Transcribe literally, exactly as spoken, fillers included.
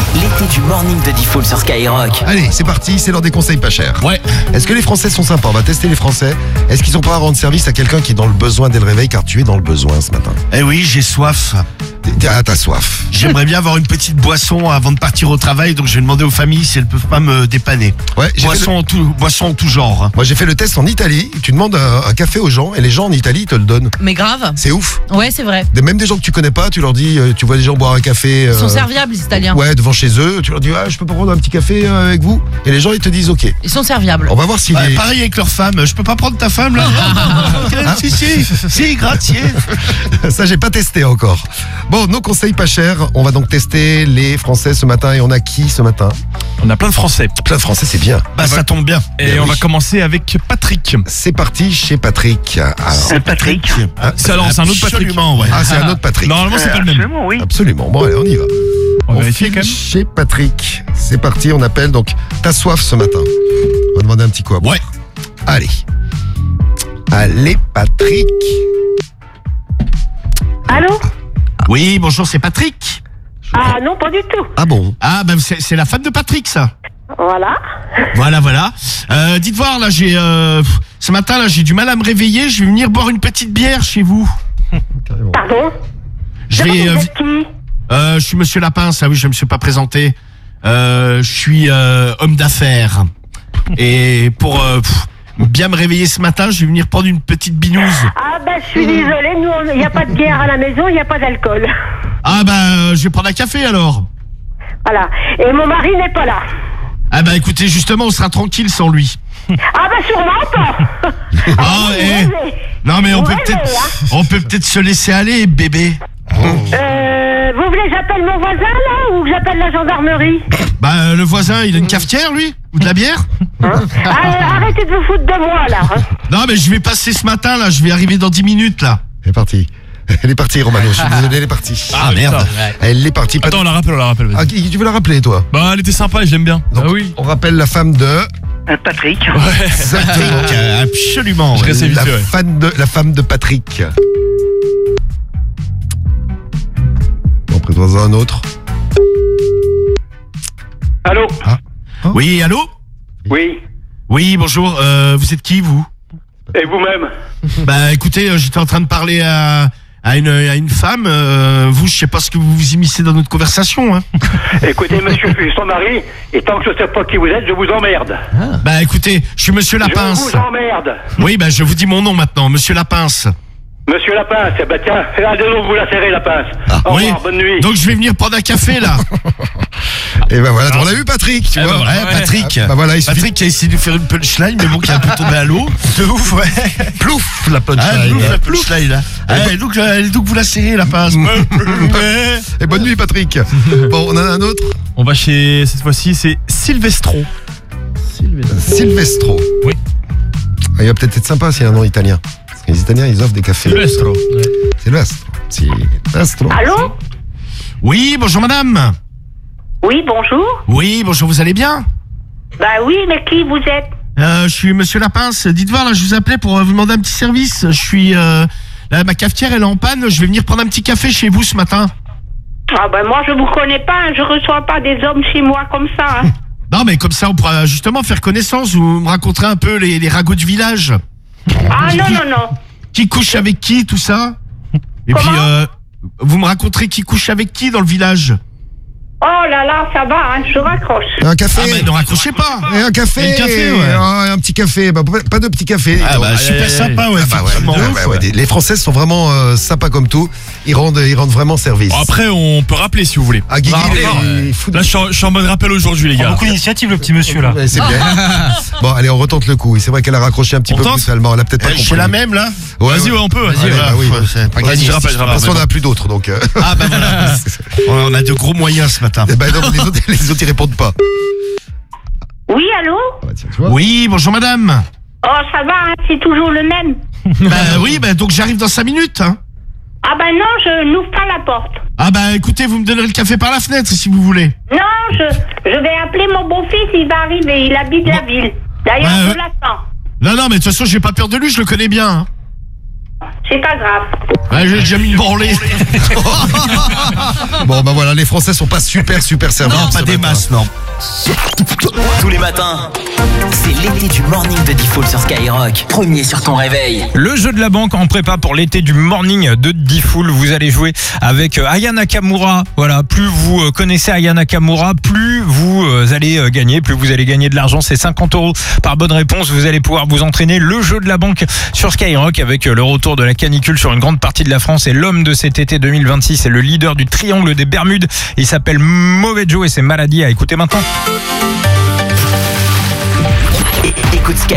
L'été du morning de Diffoul sur Skyrock. Allez, c'est parti, c'est l'heure des conseils pas chers. Ouais. Est-ce que les Français sont sympas? On va tester les Français. Est-ce qu'ils sont prêts à rendre service à quelqu'un qui est dans le besoin dès le réveil, car tu es dans le besoin ce matin? Eh oui, j'ai soif. T'es- Ah, t'as soif. J'aimerais bien avoir une petite boisson avant de partir au travail, donc je vais demander aux familles si elles peuvent pas me dépanner. Ouais, j'ai fait Boisson, en tout, boisson en tout genre. hein. Moi, j'ai fait le test en Italie. Tu demandes un, un café aux gens et les gens en Italie ils te le donnent. Mais grave. C'est ouf. Ouais, c'est vrai. Des- Même des gens que tu connais pas, tu leur dis, euh, tu vois des gens boire un café. Ils sont euh, serviables, les Italiens. Ouais, devant chez eux. Tu leur dis, ah, je peux pas prendre un petit café euh, avec vous? Et les gens, ils te disent, ok. Ils sont serviables. On va voir si. Bah, les- pareil avec leur femme. Je peux pas prendre ta femme là? Si, si, si, gracier. Ça, j'ai pas testé encore. Bon, nos conseils pas chers. On va donc tester les Français ce matin. Et on a qui ce matin? On a plein de Français. Plein de Français, c'est bien. Bah, ça tombe bien. Et Eh on oui. va commencer avec Patrick. C'est parti chez Patrick. Alors, C'est Patrick. C'est alors, c'est un autre Patrick. Absolument, ouais. ah, c'est un autre Patrick. Normalement, c'est pas le même. Absolument, oui. Absolument. Bon, allez, on y va. On va On vérifier file quand même. chez Patrick. C'est parti, on appelle donc. T'as soif ce matin? On va demander un petit coup à boire. Ouais. Allez. Allez, Patrick. Allô? Oui, bonjour, c'est Patrick. Ah non, pas du tout. Ah bon? Ah, bah, c'est c'est la femme de Patrick, ça. Voilà. Voilà, voilà. Euh, dites voir, là, j'ai euh, pff, ce matin, là, j'ai du mal à me réveiller. Je vais venir boire une petite bière chez vous. Carrément. Pardon? Je D'abord, vais. vous euh, êtes qui? euh, je suis Monsieur Lapin, ça, oui, je me suis pas présenté. Euh, je suis euh, homme d'affaires. Et pour euh, pff, bien me réveiller ce matin, je vais venir prendre une petite binouse. Ah bah je suis désolée, nous il n'y a pas de bière à la maison, il n'y a pas d'alcool. Ah bah, euh, je vais prendre un café alors. Voilà. Et mon mari n'est pas là. Ah bah écoutez, justement, on sera tranquille sans lui. Ah bah sûrement pas. Ah, vous eh. rêvez. Non mais on Vous peut rêvez, peut-être, hein. on peut peut-être se laisser aller, bébé. Euh, vous voulez que j'appelle mon voisin là ou que j'appelle la gendarmerie? Bah euh, le voisin, il a une cafetière lui, ou de la bière. Hein? Ah, arrêtez de vous foutre de moi là. hein. Non mais je vais passer ce matin là, je vais arriver dans dix minutes là. Elle est partie. Elle est partie, Romano. Je suis désolé, elle est partie. Ah merde. Elle est partie. Attends, on la rappelle, on la rappelle. vas-y. Ah, qui- tu veux la rappeler, toi? Bah, elle était sympa et j'aime bien. Donc, Ah oui. On rappelle la femme de. Euh, Patrick. Exactement. Euh, Absolument. Je ouais. reste vite La, fait, ouais. fan de, la femme de Patrick. On présente un autre. Allô? Oui, allô. Oui. Oui, bonjour. Euh, vous êtes qui vous? Et vous-même? Bah écoutez, euh, j'étais en train de parler à, à, une, à une femme. Euh, vous, je sais pas ce que vous vous immiscez dans notre conversation. Hein. Écoutez, monsieur, je suis son mari, et tant que je sais pas qui vous êtes, je vous emmerde. Bah écoutez, je suis Monsieur Lapince. Je vous emmerde. Oui, bah je vous dis mon nom maintenant, Monsieur Lapince. Monsieur Lapince, eh ben tiens, allez-donc vous la serrer, Lapince. Au Oui. revoir, bonne nuit. Donc je vais venir prendre un café là. Et ben voilà, on a vu Patrick, tu Eh vois. ben voilà. Ouais, Patrick. Bah voilà, il suffit. Patrick qui a essayé de faire une punchline, mais bon, qui a un peu tombé à l'eau. De ouf, ouais. Plouf, la Ah, punchline. plouf, la punchline là. Ah, et donc, euh, donc vous la serrez la pince. Et bonne nuit, Patrick. Bon, on en a un autre. On va chez, cette fois-ci, c'est Silvestro. Silvestro. Oui. Ah, il va peut-être être sympa s'il y a un nom italien. Parce que les Italiens, ils offrent des cafés. Silvestro. Silvestro. Silvestro. Allô? Oui, bonjour madame. Oui, bonjour. Oui, bonjour, vous allez bien? Bah oui, mais qui vous êtes? euh, Je suis Monsieur Lapince. Dites voir, là, je vous appelais pour euh, vous demander un petit service. Je suis... Euh, là, ma cafetière, elle est en panne. Je vais venir prendre un petit café chez vous ce matin. Ah ben moi je vous connais pas, hein. Je reçois pas des hommes chez moi comme ça. Hein. Non, mais comme ça, on pourra justement faire connaissance. Vous me raconterez un peu les, les ragots du village. Ah non, non, non. Qui couche avec qui, tout ça. Et puis, Comment euh, vous me raconterez qui couche avec qui dans le village. Oh là là, ça va, hein, je raccroche. Un café. Ah, bah, ne raccrochez pas. Et un café. Et un café, ouais. Ah, un petit café. Bah, pas de petit café. Ah, Donc, bah, super aïe, aïe, sympa, ouais. ah, bah, ouais, effectivement. ouais, ouais, ouais, les Français sont vraiment euh, sympas comme tout. Ils rendent, ils rendent vraiment service. Bon, après, on peut rappeler si vous voulez. Ah, Guigui, On va il est- rappeler. il fout de- Là, je suis en- je suis en mode rappel aujourd'hui, les gars. Beaucoup d'initiative, le petit monsieur là. Ouais, c'est bien. Bon, allez, on retente le coup. C'est vrai qu'elle a raccroché un petit On peu tente brutalement. Elle a peut-être pas Eh, compris. Chez la même, là. Ouais, Vas-y, ouais, on peut. Vas-y, Allez, ouais. bah oui. Ouais, c'est pas Vas-y, gagné, je cette rappelle, je histoire. De toute façon, on Mais n'a plus d'autres, donc. euh, bon. Ah, bah voilà. On a de gros moyens ce matin. eh ben, donc, les autres, les autres, ils répondent pas. Oui, allô? Ah, bah, tiens, tu vois. Oui, bonjour madame. Oh, ça va, hein, c'est toujours le même. Bah oui, bah donc j'arrive dans cinq minutes. Hein. Ah ben non, je n'ouvre pas la porte. Ah bah écoutez, vous me donnerez le café par la fenêtre si vous voulez. Non, je, je vais appeler mon beau-fils, il va arriver, il habite la ville. D'ailleurs, Ouais, je ouais. l'attends. Non, non, mais de toute façon, j'ai pas peur de lui, je le connais bien. Hein. C'est pas grave. Ouais, j'ai déjà mis une branlée. Bon, bah voilà, les Français sont pas super, super sérieux. Non, pas ce des matin. masses, non. Tous les matins, c'est l'été du morning de Diffoul sur Skyrock. Premier sur ton réveil. Le jeu de la banque en prépa pour l'été du morning de Diffoul. Vous allez jouer avec Aya Nakamura. Voilà, plus vous connaissez Aya Nakamura, plus vous allez gagner, plus vous allez gagner de l'argent. C'est cinquante euros par bonne réponse. Vous allez pouvoir vous entraîner. Le jeu de la banque sur Skyrock avec le retour de la canicule sur une grande partie de la France. Et l'homme de cet été deux mille vingt-six, c'est le leader du triangle des Bermudes. Il s'appelle Mauvais Joe et c'est Maladie à écouter maintenant. Et- écoute Skyrock.